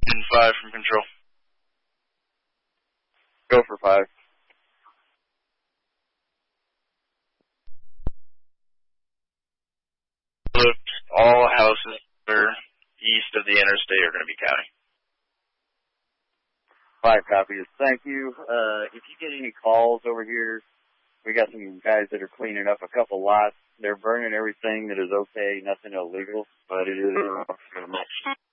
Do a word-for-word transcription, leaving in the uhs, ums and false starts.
And five from control. Go for five. Look, all houses that are east of the interstate are going to be county. Five copies. Thank you. Uh, if you get any calls over here, we got some guys that are cleaning up a couple lots. They're burning everything that is okay, nothing illegal, but it is